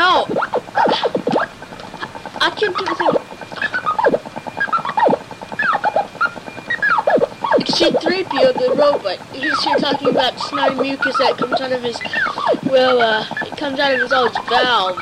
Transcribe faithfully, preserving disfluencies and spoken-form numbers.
No! I can't do the thing. It's C three P O, the robot. He's here talking about snotty mucus that comes out of his, well, uh, it comes out of his all his valves.